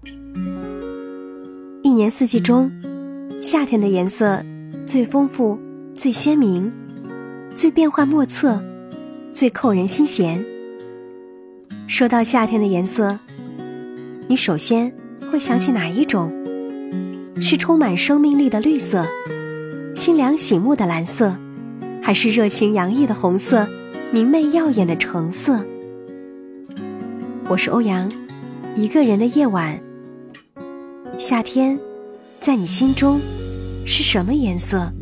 一年四季中，夏天的颜色最丰富、最鲜明、最变幻莫测、最扣人心弦。说到夏天的颜色，你首先会想起哪一种？是充满生命力的绿色，清凉醒目的蓝色，还是热情洋溢的红色，明媚耀眼的橙色？我是欧阳，一个人的夜晚。夏天在你心中是什么颜色？